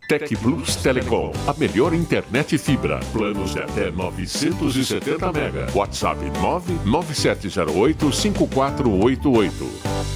Tec Plus Telecom, a melhor internet fibra. Planos de até 970 MB. WhatsApp 997085488.